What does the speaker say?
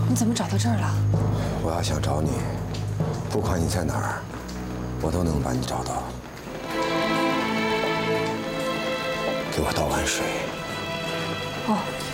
你怎么找到这儿了？ 我要想找你，不管你在哪儿，我都能把你找到。给我倒碗水。 哦。